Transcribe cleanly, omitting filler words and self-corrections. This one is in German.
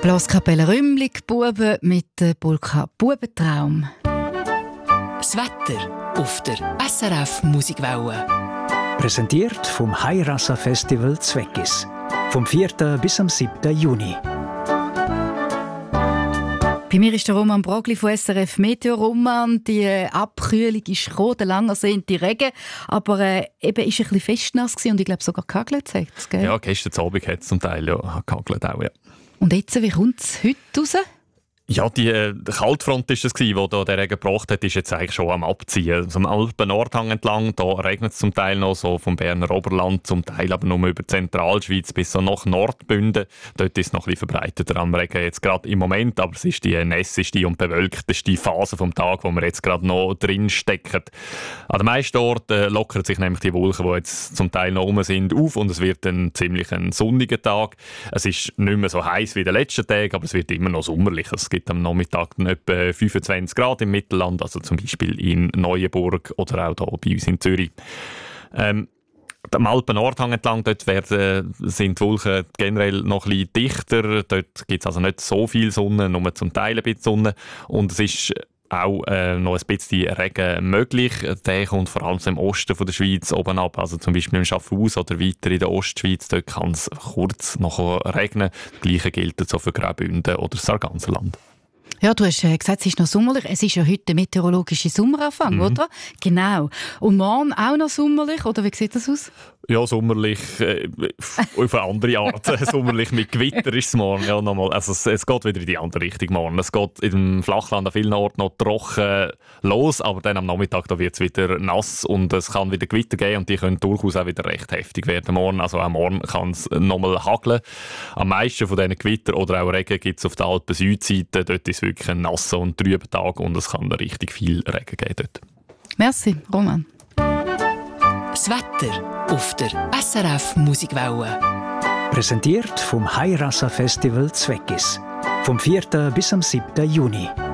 Blaskapelle Rümmlig, Buben mit der Polka Bubentraum. Das Wetter auf der SRF Musikwelle. Präsentiert vom Hairasa Festival Zweckis. Vom 4. bis am 7. Juni. Bei mir ist der Roman Brogli von SRF Meteo. Roman, die Abkühlung ist gekommen, der lang ersehnte Regen, aber eben ist ein bisschen festnass gewesen und ich glaube sogar gehagelt hat es, gell? Ja, gestern Abend hat es zum Teil ja gehagelt auch, ja. Und jetzt, wie kommt es heute raus? Ja, die Kaltfront war es, die den Regen gebracht hat, ist jetzt eigentlich schon am Abziehen. Also am Alpen-Nordhang entlang, da regnet es zum Teil noch, so vom Berner Oberland, zum Teil aber nur über die Zentralschweiz bis so nach Nordbünden. Dort ist es noch ein bisschen verbreiteter am Regen jetzt gerade im Moment, aber es ist die nässeste und bewölkteste Phase vom Tag, wo wir jetzt gerade noch drin stecken. An den meisten Orten lockern sich nämlich die Wolken, die jetzt zum Teil noch rum sind, auf und es wird ein ziemlich sonniger Tag. Es ist nicht mehr so heiß wie in den letzten Tagen, aber es wird immer noch sommerlich. Es gibt am Nachmittag dann etwa 25 Grad im Mittelland, also zum Beispiel in Neuenburg oder auch hier bei uns in Zürich. Am Alpen-Nordhang entlang dort sind die Wolken generell noch ein bisschen dichter. Dort gibt es also nicht so viel Sonne, nur zum Teil ein bisschen Sonne. Und es ist auch noch ein bisschen Regen möglich. Der kommt vor allem im Osten von der Schweiz oben ab, also zum Beispiel in Schaffhausen oder weiter in der Ostschweiz. Dort kann es kurz noch regnen. Das Gleiche gilt so für Graubünden oder das Sarganserland. Ja, du hast gesagt, es ist noch sommerlich. Es ist ja heute der meteorologische Sommeranfang, oder? Genau. Und morgen auch noch sommerlich, oder wie sieht das aus? Ja, sommerlich auf eine andere Art. Sommerlich mit Gewitter ist es morgen. Ja, nochmal. Also es geht wieder in die andere Richtung morgen. Es geht im Flachland an vielen Orten noch trocken los, aber dann am Nachmittag wird es wieder nass und es kann wieder Gewitter geben und die können durchaus auch wieder recht heftig werden morgen. Also auch morgen kann es nochmal hageln. Am meisten von diesen Gewitter oder auch Regen gibt es auf der Alpen-Südseite. Dort ist es wirklich ein nasser und trüber Tag und es kann richtig viel Regen geben dort. Merci, Roman. Das Wetter auf der SRF Musikwelle. Präsentiert vom Hairasa Festival Zweckis. Vom 4. bis am 7. Juni.